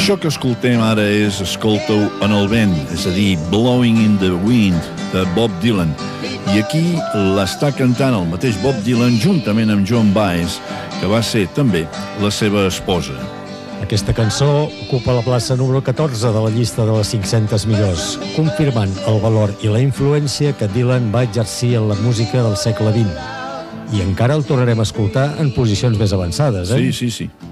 Això que escoltem ara és Escolta-ho en el vent, és a dir, Blowing in the Wind, de Bob Dylan. I aquí l'està cantant el mateix Bob Dylan juntament amb Joan Baez, que va ser també la seva esposa. Aquesta cançó ocupa la plaça número 14 de la llista de les 500 millors, confirmant el valor i la influència que Dylan va exercir en la música del segle XX. I encara el tornarem a escoltar en posicions més avançades, eh? Sí.